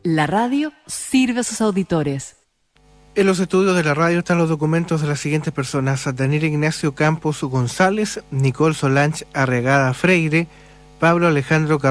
La radio sirve a sus auditores. En los estudios de la radio están los documentos de las siguientes personas: Daniel Ignacio Campos González, Nicole Solange Arregada Freire, Pablo Alejandro